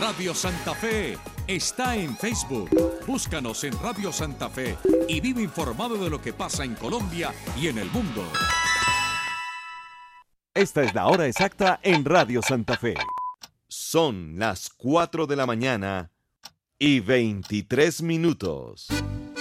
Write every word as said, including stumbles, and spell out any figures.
Radio Santa Fe está en Facebook. Búscanos en Radio Santa Fe y vive informado de lo que pasa en Colombia y en el mundo. Esta es la hora exacta en Radio Santa Fe. Son las cuatro de la mañana y veintitrés minutos.